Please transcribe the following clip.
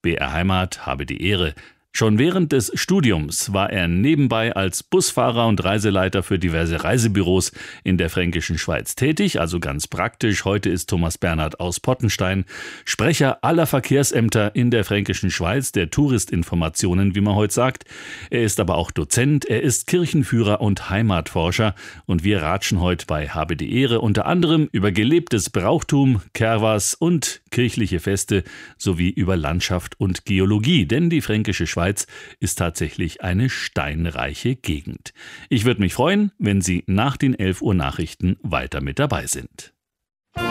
BR Heimat habe die Ehre. Schon während des Studiums war er nebenbei als Busfahrer und Reiseleiter für diverse Reisebüros in der Fränkischen Schweiz tätig, also ganz praktisch. Heute ist Thomas Bernhard aus Pottenstein Sprecher aller Verkehrsämter in der Fränkischen Schweiz, der Touristinformationen, wie man heute sagt. Er ist aber auch Dozent, er ist Kirchenführer und Heimatforscher und wir ratschen heute bei Habe die Ehre unter anderem über gelebtes Brauchtum, Kerwas und kirchliche Feste sowie über Landschaft und Geologie, denn die Fränkische Schweiz ist tatsächlich eine steinreiche Gegend. Ich würde mich freuen, wenn Sie nach den 11 Uhr Nachrichten weiter mit dabei sind.